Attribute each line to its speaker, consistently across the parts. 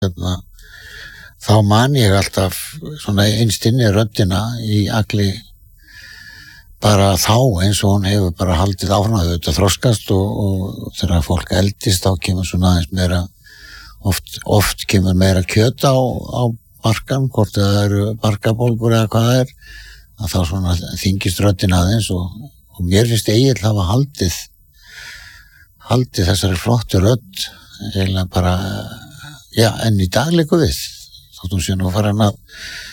Speaker 1: þá man ég alltaf svona innst inni röddina í Agli bara þá eins og hún hefur bara haldið áfram þetta þroskast og þegar fólk eldist þá kemur svona aðeins meira oft kemur meira kjöt á barkan, hvort það eru barkabólgur eða hvað það er, að þá svona þyngist röddin aðeins og mér finnst Egill hafa haldið þessari flottu rödd eiginlega bara, enn í dag liggur við, þótt hún sé nú farin að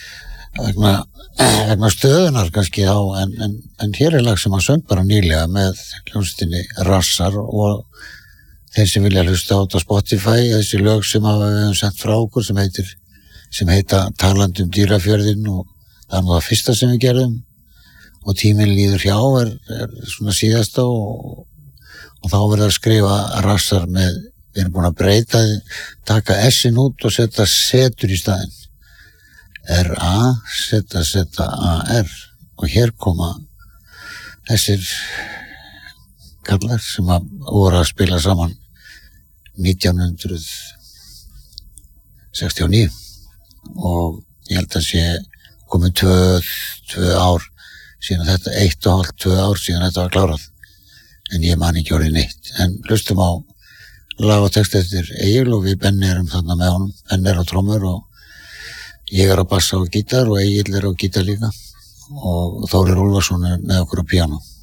Speaker 1: vegna stöðunar kannski þá, en hér lag sem hann söng bara nýlega með hljómsveitinni Rassar og þeir sem vilja hlusta á þetta Spotify, þessi lög sem við höfum sent frá okkur sem heita Talandi dýrafjörðinn og það er nú það fyrsta sem við gerðum og Tíminn líður hjá er svona síðasta og þá verður að skrifa Rassar með, við erum búin að breyta, taka S-in út og setja setur í staðinn. R-A, Z-Z-A-R og hér koma þessir kallar sem voru að spila saman 1969 og ég held að sé komið 2 ár síðan þetta, 1,5–2 ár síðan þetta var klárað en ég man ekki orðið neitt en hlustum á lag og text eftir Egill og við Benni erum þarna með honum, Benni á trommur og ég á bassa og gítar og Egill á gítar líka og Þórir Úlfarsson með okkur á píanó.